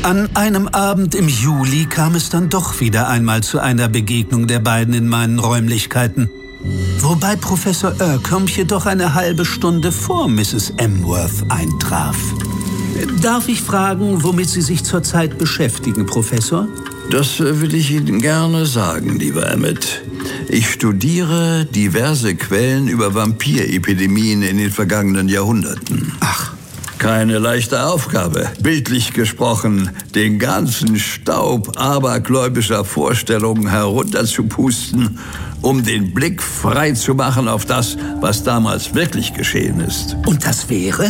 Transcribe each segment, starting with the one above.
An einem Abend im Juli kam es dann doch wieder einmal zu einer Begegnung der beiden in meinen Räumlichkeiten. Wobei Professor Ercombe jedoch eine halbe Stunde vor Mrs. Emworth eintraf. Darf ich fragen, womit Sie sich zurzeit beschäftigen, Professor? Das will ich Ihnen gerne sagen, lieber Emmett. Ich studiere diverse Quellen über Vampirepidemien in den vergangenen Jahrhunderten. Ach. Keine leichte Aufgabe, bildlich gesprochen, den ganzen Staub abergläubischer Vorstellungen herunterzupusten, um den Blick frei zu machen auf das, was damals wirklich geschehen ist. Und das wäre?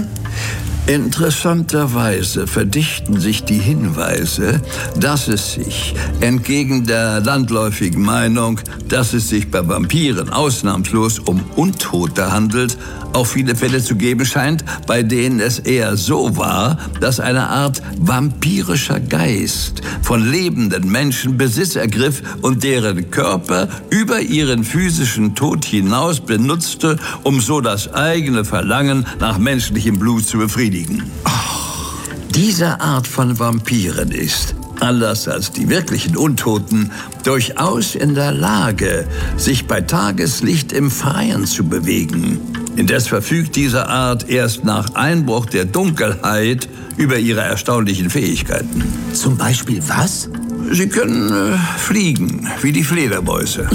Interessanterweise verdichten sich die Hinweise, dass es sich, entgegen der landläufigen Meinung, dass es sich bei Vampiren ausnahmslos um Untote handelt, auch viele Fälle zu geben scheint, bei denen es eher so war, dass eine Art vampirischer Geist von lebenden Menschen Besitz ergriff und deren Körper über ihren physischen Tod hinaus benutzte, um so das eigene Verlangen nach menschlichem Blut zu befriedigen. Diese Art von Vampiren ist, anders als die wirklichen Untoten, durchaus in der Lage, sich bei Tageslicht im Freien zu bewegen. Indes verfügt diese Art erst nach Einbruch der Dunkelheit über ihre erstaunlichen Fähigkeiten. Zum Beispiel was? Sie können fliegen, wie die Fledermäuse.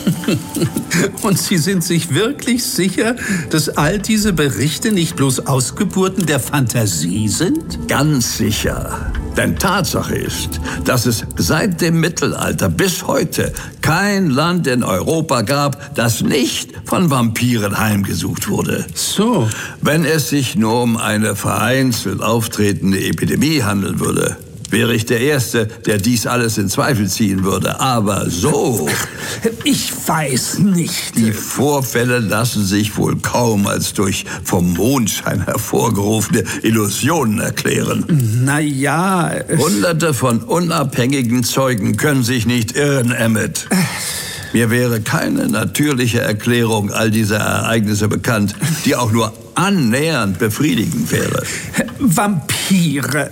Und Sie sind sich wirklich sicher, dass all diese Berichte nicht bloß Ausgeburten der Fantasie sind? Ganz sicher. Denn Tatsache ist, dass es seit dem Mittelalter bis heute kein Land in Europa gab, das nicht von Vampiren heimgesucht wurde. So. Wenn es sich nur um eine vereinzelt auftretende Epidemie handeln würde, wäre ich der Erste, der dies alles in Zweifel ziehen würde. Aber so... Ich weiß nicht. Die Vorfälle lassen sich wohl kaum als durch vom Mondschein hervorgerufene Illusionen erklären. Na ja... Hunderte von unabhängigen Zeugen können sich nicht irren, Emmett. Mir wäre keine natürliche Erklärung all dieser Ereignisse bekannt, die auch nur annähernd befriedigend wäre. Vampire.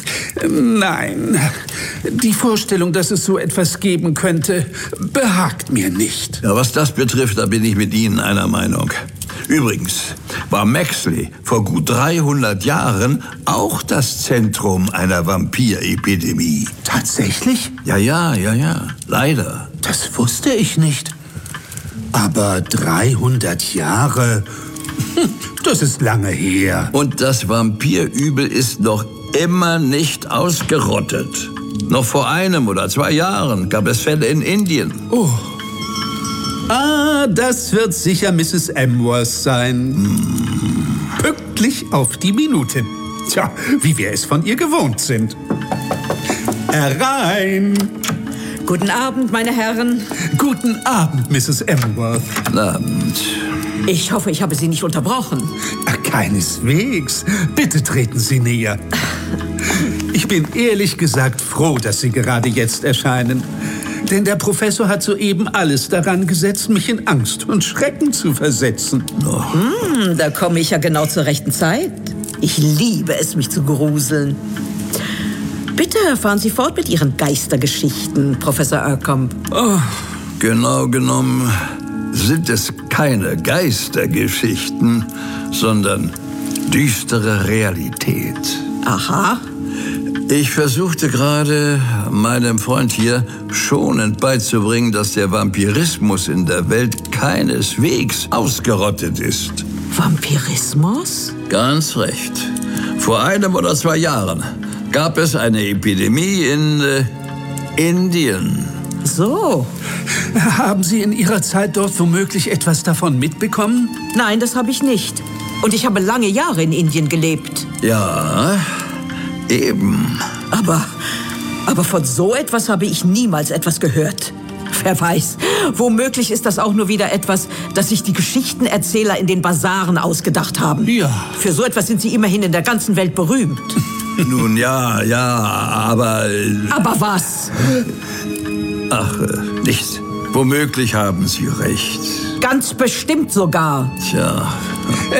Nein. Die Vorstellung, dass es so etwas geben könnte, behagt mir nicht. Ja, was das betrifft, da bin ich mit Ihnen einer Meinung. Übrigens war Maxley vor gut 300 Jahren auch das Zentrum einer Vampirepidemie. Tatsächlich? Ja, leider. Das wusste ich nicht. Aber 300 Jahre, das ist lange her. Und das Vampirübel ist noch immer nicht ausgerottet. Noch vor 1 oder 2 Jahren gab es Fälle in Indien. Oh. Ah, das wird sicher Mrs. Emworth sein. Pünktlich auf die Minute. Tja, wie wir es von ihr gewohnt sind. Herein! Guten Abend, meine Herren. Guten Abend, Mrs. Emworth. Guten Abend. Ich hoffe, ich habe Sie nicht unterbrochen. Keineswegs. Bitte treten Sie näher. Ich bin ehrlich gesagt froh, dass Sie gerade jetzt erscheinen. Denn der Professor hat soeben alles daran gesetzt, mich in Angst und Schrecken zu versetzen. Da komme ich ja genau zur rechten Zeit. Ich liebe es, mich zu gruseln. Bitte fahren Sie fort mit Ihren Geistergeschichten, Professor Ercombe. Oh, genau genommen sind es keine Geistergeschichten, sondern düstere Realität. Aha. Ich versuchte gerade, meinem Freund hier schonend beizubringen, dass der Vampirismus in der Welt keineswegs ausgerottet ist. Vampirismus? Ganz recht. Vor 1 oder 2 Jahren gab es eine Epidemie in Indien. So. Haben Sie in Ihrer Zeit dort womöglich etwas davon mitbekommen? Nein, das habe ich nicht. Und ich habe lange Jahre in Indien gelebt. Ja, eben. Aber von so etwas habe ich niemals etwas gehört. Wer weiß, womöglich ist das auch nur wieder etwas, das sich die Geschichtenerzähler in den Basaren ausgedacht haben. Ja. Für so etwas sind sie immerhin in der ganzen Welt berühmt. Nun ja, aber... Aber was? Ach, nichts. Womöglich haben Sie recht. Ganz bestimmt sogar. Tja...